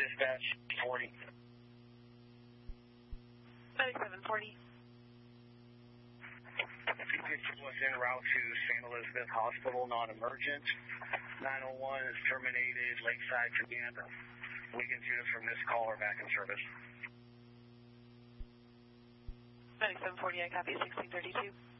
dispatch 40. 9740. Was en route to St. Elizabeth Hospital, non-emergent. 901 is terminated, Lakeside Command. Weekend units from this call are back in service. 9740, I copy 1632.